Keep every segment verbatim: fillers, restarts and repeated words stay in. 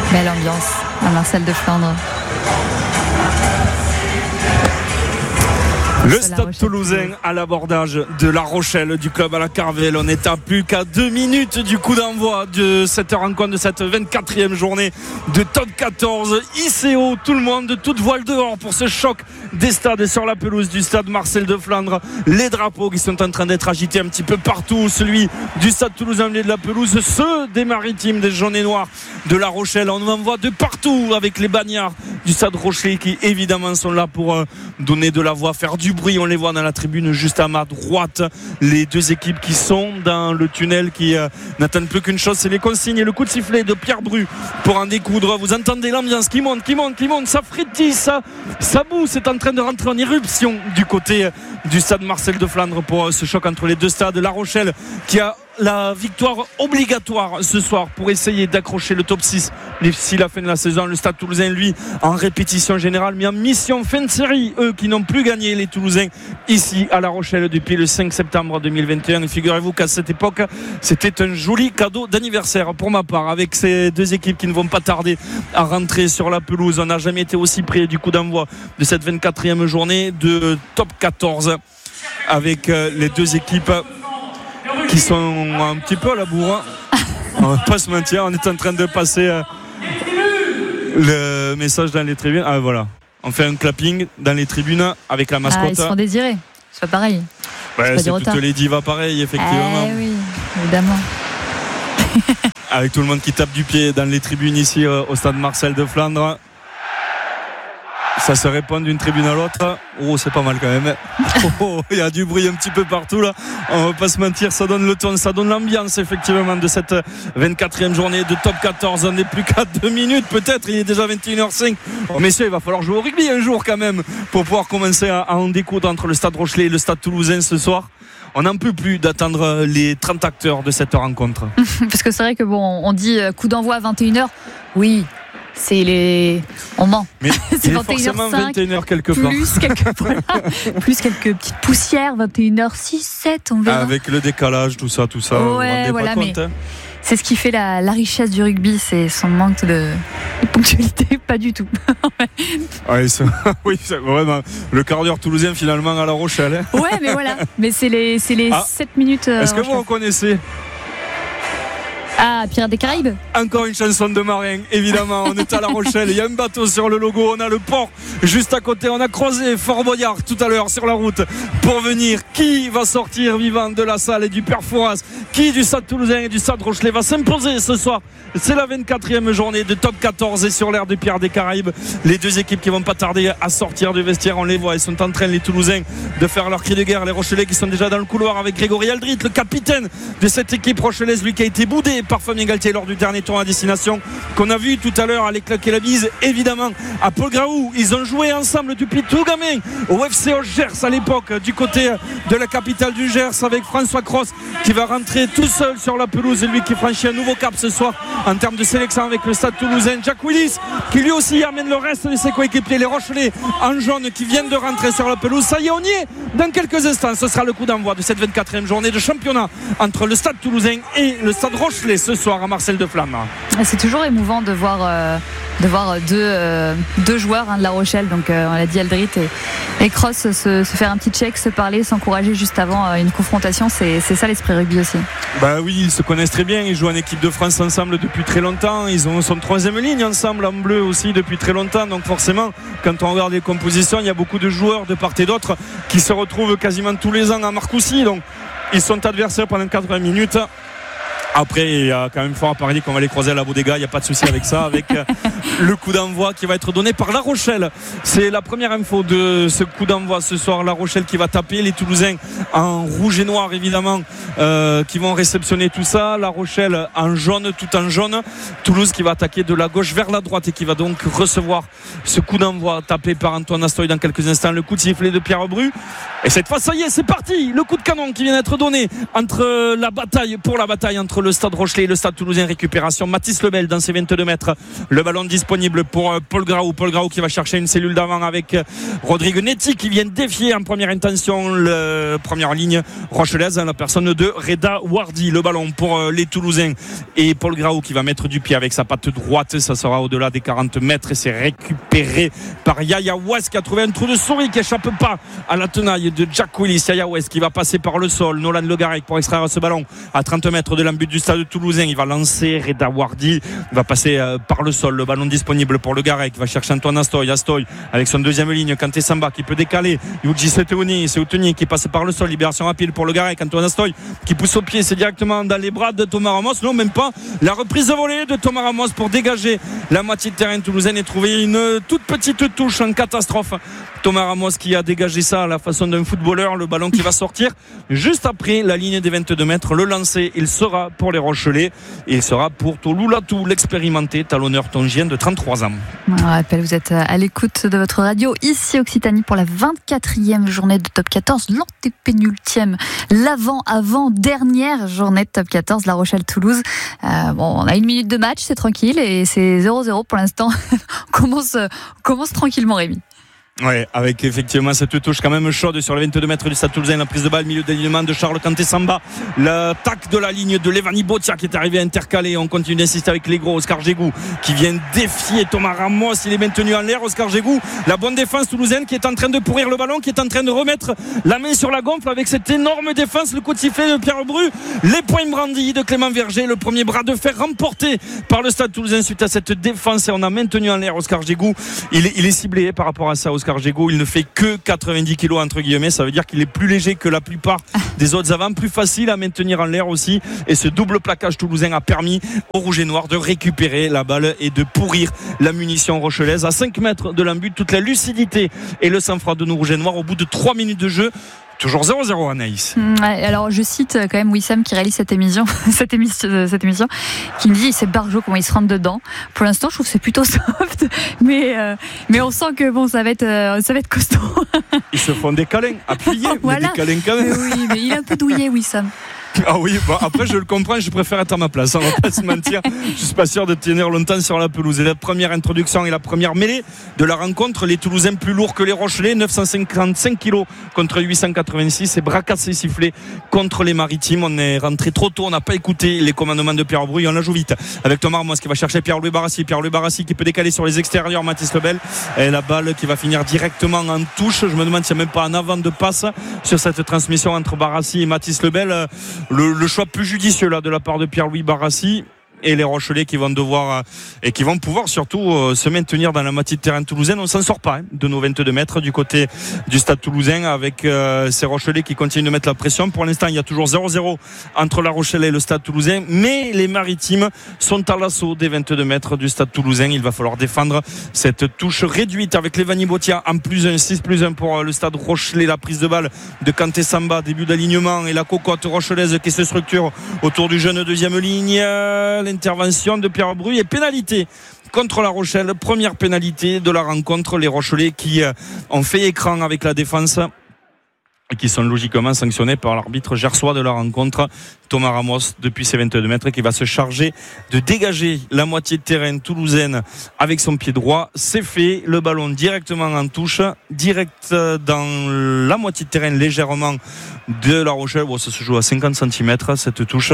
Belle ambiance à Marcel de Flandre. Le Stade Toulousain à l'abordage de La Rochelle du club à la Carvelle. On est à plus qu'à deux minutes du coup d'envoi de cette rencontre, de cette vingt-quatrième journée de top quatorze. I C O, tout le monde, de toute voile dehors pour ce choc des stades sur la pelouse du stade Marcel de Flandre. Les drapeaux qui sont en train d'être agités un petit peu partout. Celui du Stade Toulousain au milieu de la pelouse, ceux des Maritimes, des jaunes et noirs de La Rochelle. On en voit de partout avec les bagnards du Stade Rochelet qui évidemment sont là pour euh, donner de la voix, faire du bruit. On les voit dans la tribune juste à ma droite, les deux équipes qui sont dans le tunnel, qui euh, n'attendent plus qu'une chose, c'est les consignes et le coup de sifflet de Pierre Bru pour en découdre. Vous entendez l'ambiance qui monte, qui monte, qui monte, ça frétille, ça, ça boue, c'est en train de rentrer en éruption du côté euh, du stade Marcel de Flandre pour euh, ce choc entre les deux stades. La Rochelle qui a la victoire obligatoire ce soir pour essayer d'accrocher le top six d'ici la fin de la saison. Le Stade Toulousain, lui, en répétition générale, mais en mission fin de série, eux qui n'ont plus gagné, les Toulousains, ici à La Rochelle depuis le cinq septembre deux mille vingt et un. Et figurez-vous qu'à cette époque, c'était un joli cadeau d'anniversaire pour ma part, avec ces deux équipes qui ne vont pas tarder à rentrer sur la pelouse. On n'a jamais été aussi près du coup d'envoi de cette vingt-quatrième journée de top quatorze, avec les deux équipes qui sont un petit peu à la bourre. On va pas se mentir, on est en train de passer euh, le message dans les tribunes. Ah voilà, on fait un clapping dans les tribunes avec la mascotte. Ah, ils se font désirer, c'est pas pareil. Ouais, c'est toutes les divas pareil, effectivement. Eh oui, évidemment. Avec tout le monde qui tape du pied dans les tribunes ici euh, au stade Marcel de Flandre. Ça se répond d'une tribune à l'autre. Oh, c'est pas mal quand même. Oh, il y a du bruit un petit peu partout là. On va pas se mentir, ça donne le ton, ça donne l'ambiance effectivement de cette vingt-quatrième journée de top quatorze. On n'est plus qu'à deux minutes peut-être, il est déjà vingt et une heures cinq. Oh, messieurs, il va falloir jouer au rugby un jour quand même pour pouvoir commencer à, à en découdre entre le Stade Rochelet et le Stade Toulousain ce soir. On n'en peut plus d'attendre les trente acteurs de cette rencontre. Parce que c'est vrai que bon, on dit coup d'envoi à vingt et une heures. Oui. C'est les. On ment. Mais c'est vingt et une heures cinq, vingt et une heures quelque part. Plus quelques, voilà, plus quelques petites poussières, vingt et une heures six, sept, on verra. Avec le décalage, tout ça, tout ça. Ouais, voilà, pas mais compte, hein. C'est ce qui fait la, la richesse du rugby, c'est son manque de, de ponctualité, pas du tout. Ouais, c'est, oui, c'est vraiment le quart d'heure toulousain finalement à La Rochelle. Hein. Ouais, mais voilà. Mais c'est les, c'est les ah, sept minutes. Euh, est-ce que vous reconnaissez? Ah, Pirates des Caraïbes. Encore une chanson de marin, évidemment. On est à La Rochelle, il y a un bateau sur le logo, on a le port juste à côté. On a croisé Fort Boyard tout à l'heure sur la route pour venir. Qui va sortir vivant de la salle et du Père Fouras? Qui du Stade Toulousain et du Stade Rochelet va s'imposer ce soir? C'est la vingt-quatrième journée de top quatorze et sur l'air des Pirates des Caraïbes. Les deux équipes qui vont pas tarder à sortir du vestiaire, on les voit, ils sont en train, les Toulousains, de faire leur cri de guerre. Les Rochelais qui sont déjà dans le couloir avec Grégory Aldrit, le capitaine de cette équipe rochelaise, lui qui a été boudé par Fabien Galtier lors du dernier tour à destination, qu'on a vu tout à l'heure aller claquer la bise évidemment à Paul Graou. Ils ont joué ensemble depuis tout gamin au F C O Gers à l'époque, du côté de la capitale du Gers, avec François Cross qui va rentrer tout seul sur la pelouse, et lui qui franchit un nouveau cap ce soir en termes de sélection avec le Stade Toulousain. Jack Willis qui lui aussi amène le reste de ses coéquipiers, les Rochelais en jaune qui viennent de rentrer sur la pelouse. Ça y est, on y est dans quelques instants. Ce sera le coup d'envoi de cette vingt-quatrième journée de championnat entre le Stade Toulousain et le Stade Rochelet ce soir à Marcel de Flandre. C'est toujours émouvant de voir, euh, de voir deux, euh, deux joueurs hein, de La Rochelle, donc euh, on l'a dit, Aldrit et, et Cross, se, se faire un petit check, se parler, s'encourager juste avant euh, une confrontation. C'est, c'est ça l'esprit rugby aussi. Bah oui, ils se connaissent très bien, ils jouent en équipe de France ensemble depuis très longtemps, ils ont son troisième ligne ensemble en bleu aussi depuis très longtemps, donc forcément quand on regarde les compositions, il y a beaucoup de joueurs de part et d'autre qui se retrouvent quasiment tous les ans à Marcoussis, donc ils sont adversaires pendant quatre-vingts minutes. Après, il y a quand même fort à parier qu'on va les croiser à la Bodega, il n'y a pas de souci avec ça, avec le coup d'envoi qui va être donné par La Rochelle. C'est la première info de ce coup d'envoi ce soir. La Rochelle qui va taper, les Toulousains en rouge et noir évidemment, euh, qui vont réceptionner tout ça. La Rochelle en jaune, tout en jaune. Toulouse qui va attaquer de la gauche vers la droite et qui va donc recevoir ce coup d'envoi tapé par Antoine Astoy dans quelques instants. Le coup de sifflet de Pierre Bru. Et cette fois, ça y est, c'est parti. Le coup de canon qui vient d'être donné entre la bataille, pour la bataille entre le le Stade Rochelais, le Stade Toulousain. Récupération Mathis Lebel dans ses vingt-deux mètres. Le ballon disponible pour Paul Graou. Paul Graou qui va chercher une cellule d'avant avec Rodrigue Netti qui vient défier en première intention la première ligne rochelaise, la personne de Reda Wardi. Le ballon pour les Toulousains et Paul Graou qui va mettre du pied avec sa patte droite. Ça sera au-delà des quarante mètres et c'est récupéré par Yaya West qui a trouvé un trou de souris qui échappe pas à la tenaille de Jack Willis. Yaya West qui va passer par le sol. Nolan Le Garec pour extraire ce ballon à trente mètres de l'embut du Stade Toulousain. Il va lancer Reda Wardi. Il va passer euh, par le sol. Le ballon disponible pour Le Garec. Il va chercher Antoine Astoy. Astoy avec son deuxième ligne. Kanté Samba qui peut décaler. Yuji Seteuni. Seteuni qui passe par le sol. Libération rapide pour Le Garec. Antoine Astoy qui pousse au pied. C'est directement dans les bras de Thomas Ramos. Non, même pas. La reprise de volée de Thomas Ramos pour dégager la moitié de terrain toulousain et trouver une toute petite touche en catastrophe. Thomas Ramos qui a dégagé ça à la façon d'un footballeur. Le ballon qui va sortir juste après la ligne des vingt-deux mètres. Le lancer, il sera pour les Rochelais et il sera pour Tolou Latou, l'expérimenté talonneur tongien de trente-trois ans. Je rappelle, vous êtes à l'écoute de votre radio ici Occitanie pour la vingt-quatrième journée de Top quatorze, l'antépénultième, l'avant-avant-dernière journée de Top quatorze, La Rochelle-Toulouse. Euh, bon, on a une minute de match, c'est tranquille et c'est zéro zéro pour l'instant. on commence, on commence tranquillement, Rémi. Ouais, avec effectivement cette touche quand même chaude sur les vingt-deux mètres du Stade Toulousain, la prise de balle, milieu d'alignement de Charles Kanté Samba, l'attaque de la ligne de Levani Botia qui est arrivé à intercaler. On continue d'insister avec les gros. Oscar Gégou qui vient défier Thomas Ramos, il est maintenu en l'air. Oscar Gégou, la bonne défense toulousaine qui est en train de pourrir le ballon, qui est en train de remettre la main sur la gonfle avec cette énorme défense. Le coup de sifflet de Pierre Bru, les points brandis de Clément Verger, le premier bras de fer remporté par le Stade Toulousain suite à cette défense et on a maintenu en l'air Oscar Gégou. Il est, il est ciblé par rapport à ça. Oscar Gégou, il ne fait que quatre-vingt-dix kilos entre guillemets, ça veut dire qu'il est plus léger que la plupart des autres avants, plus facile à maintenir en l'air aussi, et ce double plaquage toulousain a permis au Rouge et Noir de récupérer la balle et de pourrir la munition rochelaise à cinq mètres de l'embut. Toute la lucidité et le sang-froid de nos Rouges et Noirs au bout de trois minutes de jeu. Toujours zéro zéro, Anaïs. Ouais, alors je cite quand même Wissam qui réalise cette émission, cette émission, cette émission, qui me dit c'est Barjot comment il se rentre dedans. Pour l'instant, je trouve que c'est plutôt soft, mais euh, mais on sent que bon, ça va être euh, ça va être costaud. Ils se font des câlins, appuyés, voilà. Mais des câlins quand même. Mais oui, mais il est un peu douillé, Wissam. Ah oui, bon, après je le comprends, je préfère être à ma place, on va pas se mentir. Je suis pas sûr de tenir longtemps sur la pelouse. Et la première introduction et la première mêlée de la rencontre, les Toulousains plus lourds que les Rochelais, neuf cent cinquante-cinq kilos contre huit cent quatre-vingt-six, et bras cassés sifflés contre les Maritimes. On est rentré trop tôt, on n'a pas écouté les commandements de Pierre Bru, on la joue vite avec Thomas Ramos qui va chercher Pierre-Louis Barassi. Pierre-Louis Barassi qui peut décaler sur les extérieurs, Mathis Lebel, et la balle qui va finir directement en touche. Je me demande s'il n'y a même pas un avant de passe sur cette transmission entre Barassi et Mathis Lebel. Le, le choix plus judicieux là de la part de Pierre-Louis Barassi et les Rochelais qui vont devoir et qui vont pouvoir surtout euh, se maintenir dans la moitié de terrain toulousain. On s'en sort pas hein, de nos vingt-deux mètres du côté du Stade Toulousain avec euh, ces Rochelais qui continuent de mettre la pression. Pour l'instant, il y a toujours zéro zéro entre La Rochelle et le Stade Toulousain, mais les Maritimes sont à l'assaut des vingt-deux mètres du Stade Toulousain. Il va falloir défendre cette touche réduite avec Levani Botia en plus un, six plus un pour le Stade Rochelais. La prise de balle de Kanté Samba, début d'alignement et la cocotte rochelaise qui se structure autour du jeune deuxième ligne. L'intervention de Pierre Bru et pénalité contre La Rochelle, première pénalité de la rencontre. Les Rochelais qui ont fait écran avec la défense et qui sont logiquement sanctionnés par l'arbitre gersois de la rencontre, Thomas Ramos, depuis ses vingt-deux mètres, qui va se charger de dégager la moitié de terrain toulousaine avec son pied droit. C'est fait, le ballon directement en touche, direct dans la moitié de terrain légèrement de La Rochelle. Bon, ça se joue à cinquante centimètres cette touche.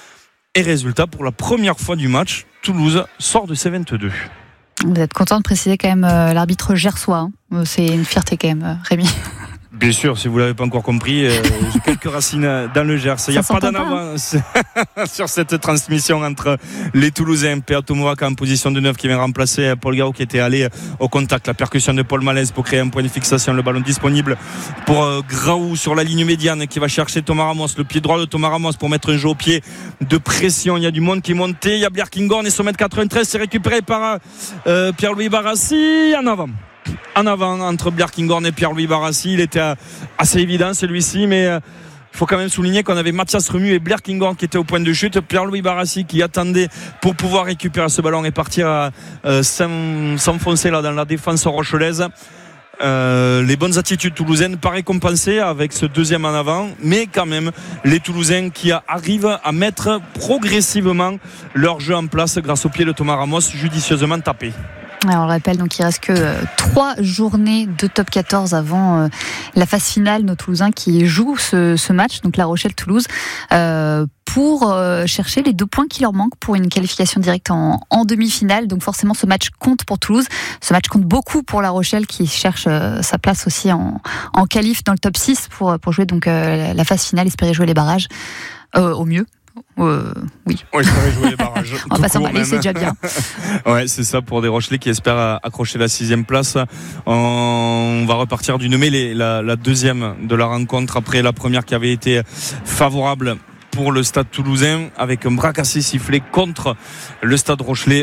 Et résultat, pour la première fois du match, Toulouse sort de ses vingt-deux. Vous êtes content de préciser quand même euh, l'arbitre gersois. Hein. C'est une fierté quand même, euh, Rémi. Bien sûr, si vous ne l'avez pas encore compris, euh, j'ai quelques racines dans le Gers. Il n'y a pas d'en avance sur cette transmission entre les Toulousains. Péa Tomoaka en position de neuf qui vient remplacer Paul Graou qui était allé au contact. La percussion de Paul Malaise pour créer un point de fixation. Le ballon disponible pour euh, Graou sur la ligne médiane qui va chercher Thomas Ramos. Le pied droit de Thomas Ramos pour mettre un jeu au pied de pression. Il y a du monde qui est monté. Il y a Blair Kinghorn et son mètre quatre-vingt-treize. C'est récupéré par euh, Pierre-Louis Barassi. En avant. En avant entre Blair Kinghorn et Pierre-Louis Barassi. Il était assez évident celui-ci, mais il faut quand même souligner qu'on avait Mathias Remu et Blair Kinghorn qui étaient au point de chute. Pierre-Louis Barassi qui attendait pour pouvoir récupérer ce ballon et partir à euh, s'enfoncer là dans la défense rochelaise. euh, les bonnes attitudes toulousaines pas récompensées avec ce deuxième en avant, mais quand même les Toulousains qui arrivent à mettre progressivement leur jeu en place grâce au pied de Thomas Ramos, judicieusement tapé. Alors, on le rappelle, donc il reste que euh, trois journées de top quatorze avant euh, la phase finale. Nos Toulousains qui jouent ce, ce match, donc La Rochelle-Toulouse, euh, pour euh, chercher les deux points qui leur manquent pour une qualification directe en, en demi-finale. Donc forcément, ce match compte pour Toulouse. Ce match compte beaucoup pour La Rochelle qui cherche euh, sa place aussi en, en qualif dans le top six pour, pour jouer donc euh, la phase finale, espérer jouer les barrages euh, au mieux. Euh, oui. Oui, j'espérais jouer les barrages. On va pas s'emballer, c'est déjà bien. Ouais, c'est ça pour des Rochelais qui espèrent accrocher la sixième place. On va repartir d'une mêlée, la, la deuxième de la rencontre après la première qui avait été favorable pour le Stade Toulousain avec un bras cassé sifflé contre le Stade Rochelais.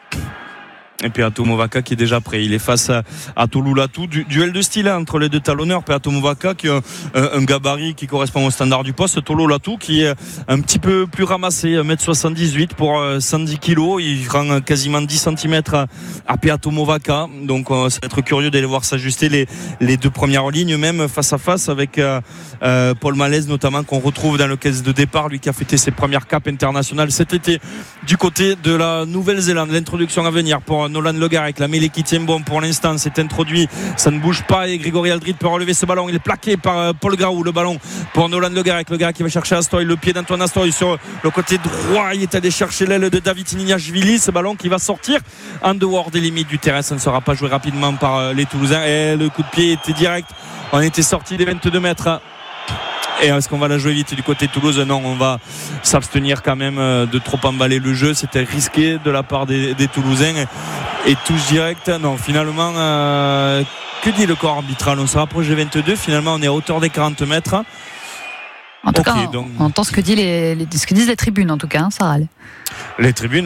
Et Peato Movaca qui est déjà prêt. Il est face à, à Tolu Latou. Du, duel de style hein, entre les deux talonneurs. Peato Movaca qui a un, un gabarit qui correspond au standard du poste. Tolu Latou qui est un petit peu plus ramassé, un mètre soixante-dix-huit pour cent dix kilos. Il rend quasiment dix centimètres à, à Peato Movaca. Donc euh, ça va être curieux d'aller voir s'ajuster les, les deux premières lignes, même face à face avec euh, euh, Paul Malaise notamment, qu'on retrouve dans le caisse de départ, lui qui a fêté ses premières capes internationales cet été du côté de la Nouvelle-Zélande. L'introduction à venir pour Nolan Le Gars avec la mêlée qui tient bon pour l'instant, c'est introduit, ça ne bouge pas et Grégory Aldrit peut relever ce ballon, il est plaqué par Paul Graou, le ballon pour Nolan Le Gars avec Le Gars qui va chercher Astoy, le pied d'Antoine Astoy sur le côté droit, il est allé chercher l'aile de David Niniashvili, ce ballon qui va sortir en dehors des limites du terrain, ça ne sera pas joué rapidement par les Toulousains et le coup de pied était direct, on était sorti des vingt-deux mètres. Et est-ce qu'on va la jouer vite du côté de Toulouse? Non, on va s'abstenir quand même de trop emballer le jeu. C'était risqué de la part des, des Toulousains. Et touche directe. Non, finalement, euh, que dit le corps arbitral? On se rapproche des vingt-deux. Finalement, on est à hauteur des quarante mètres. En tout okay, cas, donc... on entend ce que, dit les, les, ce que disent les tribunes, en tout cas, hein, ça râle. Les tribunes.